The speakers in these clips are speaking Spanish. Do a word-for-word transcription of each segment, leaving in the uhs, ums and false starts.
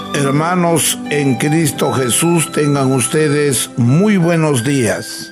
Hermanos en Cristo Jesús, tengan ustedes muy buenos días.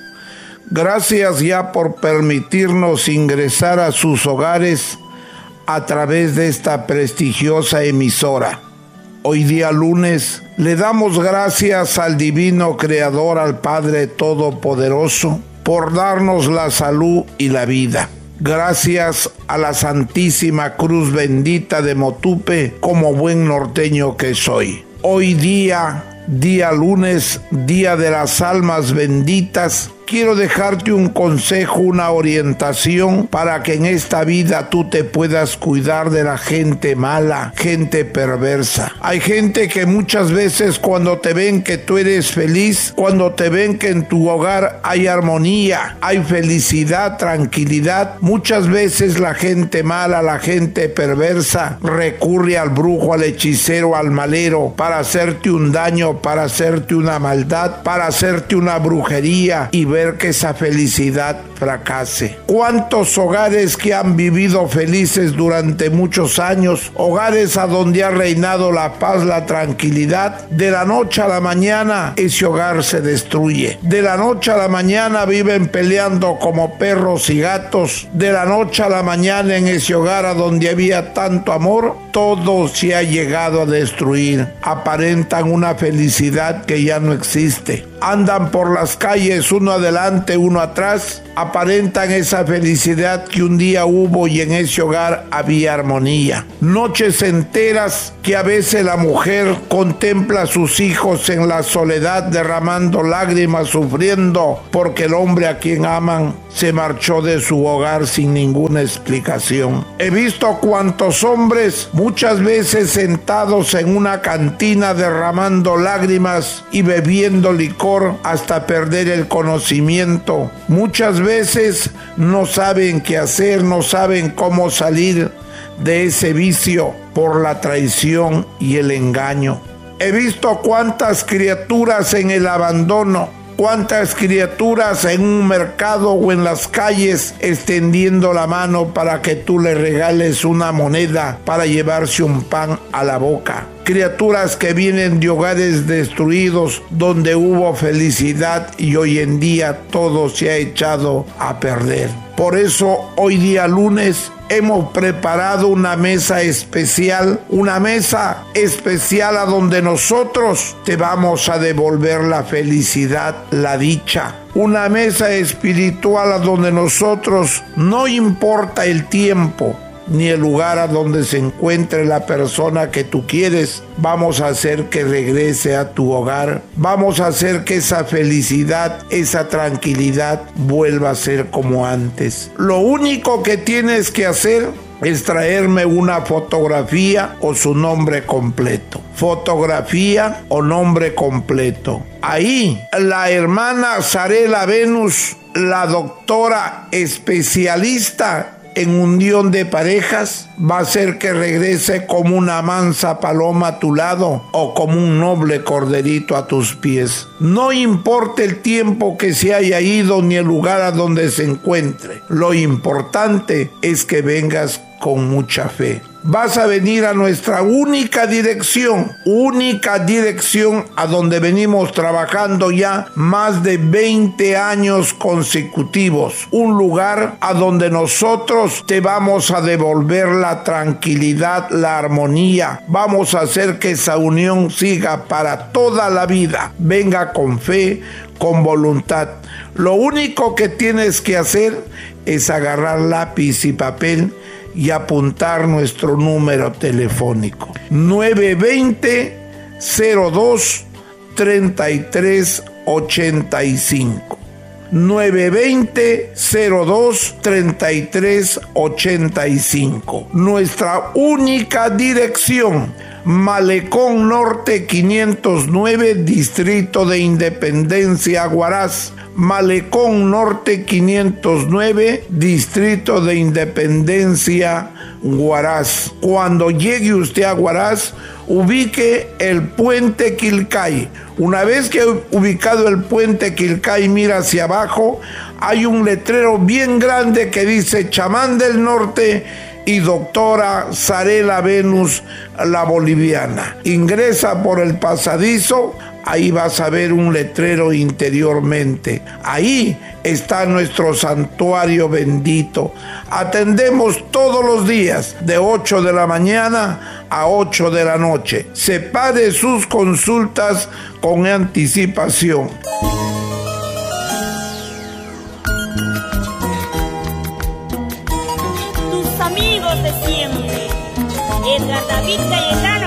Gracias ya por permitirnos ingresar a sus hogares a través de esta prestigiosa emisora. Hoy día lunes le damos gracias al Divino Creador, al Padre Todopoderoso, por darnos la salud y la vida. Gracias a la Santísima Cruz Bendita de Motupe, como buen norteño que soy. Hoy día, día lunes, día de las almas benditas, quiero dejarte un consejo, una orientación para que en esta vida tú te puedas cuidar de la gente mala, gente perversa. Hay gente que muchas veces cuando te ven que tú eres feliz, cuando te ven que en tu hogar hay armonía, hay felicidad, tranquilidad, muchas veces la gente mala, la gente perversa recurre al brujo, al hechicero, al malero para hacerte un daño, para hacerte una maldad, para hacerte una brujería y ver que esa felicidad fracase. ¿Cuántos hogares que han vivido felices durante muchos años, hogares a donde ha reinado la paz, la tranquilidad, de la noche a la mañana ese hogar se destruye? De la noche a la mañana viven peleando como perros y gatos. De la noche a la mañana en ese hogar a donde había tanto amor, todo se ha llegado a destruir. Aparentan una felicidad que ya no existe. Andan por las calles uno adelante, uno atrás, aparentan esa felicidad que un día hubo y en ese hogar había armonía. Noches enteras que a veces la mujer contempla a sus hijos en la soledad derramando lágrimas, sufriendo porque el hombre a quien aman se marchó de su hogar sin ninguna explicación. He visto cuantos hombres muchas veces sentados en una cantina derramando lágrimas y bebiendo licor hasta perder el conocimiento. Muchas veces no saben qué hacer, no saben cómo salir de ese vicio por la traición y el engaño. He visto cuántas criaturas en el abandono, cuántas criaturas en un mercado o en las calles extendiendo la mano para que tú le regales una moneda para llevarse un pan a la boca. Criaturas que vienen de hogares destruidos donde hubo felicidad y hoy en día todo se ha echado a perder. Por eso hoy día lunes hemos preparado una mesa especial, una mesa especial a donde nosotros te vamos a devolver la felicidad, la dicha. Una mesa espiritual a donde nosotros, no importa el tiempo ni el lugar a donde se encuentre la persona que tú quieres, vamos a hacer que regrese a tu hogar. Vamos a hacer que esa felicidad, esa tranquilidad vuelva a ser como antes. Lo único que tienes que hacer es traerme una fotografía o su nombre completo. Fotografía o nombre completo. Ahí la hermana Zarela Venus, la doctora especialista en unión de parejas, va a hacer que regrese como una mansa paloma a tu lado o como un noble corderito a tus pies. No importa el tiempo que se haya ido ni el lugar a donde se encuentre. Lo importante es que vengas con mucha fe. Vas a venir a nuestra única dirección, única dirección a donde venimos trabajando ya más de veinte años consecutivos. Un lugar a donde nosotros te vamos a devolver la tranquilidad, la armonía. Vamos a hacer que esa unión siga para toda la vida. Venga con fe, con voluntad. Lo único que tienes que hacer es agarrar lápiz y papel y apuntar nuestro número telefónico nueve dos cero, cero dos, treinta y tres ochenta y cinco nueve dos cero, cero dos, treinta y tres ochenta y cinco. Nuestra única dirección: Malecón Norte quinientos nueve, Distrito de Independencia, Huaraz. Malecón Norte quinientos nueve, Distrito de Independencia, Huaraz. Cuando llegue usted a Huaraz, ubique el puente Quilcay. Una vez que ubicado el puente Quilcay, mira hacia abajo, hay un letrero bien grande que dice Chamán del Norte y doctora Sarela Venus, la boliviana. Ingresa por el pasadizo, ahí vas a ver un letrero interiormente. Ahí está nuestro santuario bendito. Atendemos todos los días de ocho de la mañana a ocho de la noche. Separe sus consultas con anticipación. Tus amigos de siempre, Edgar David Cayetano.